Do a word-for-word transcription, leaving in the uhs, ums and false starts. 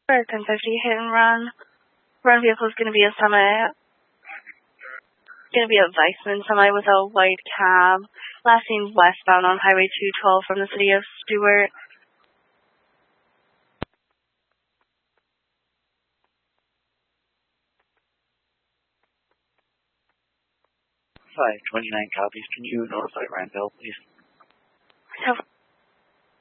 For ten fifty hit and run. Run vehicle is going to be a semi. Going to be a Weissman semi with a white cab. Last seen westbound on Highway two twelve from the city of Stewart. five twenty-nine copies. Can you notify Randall, please? So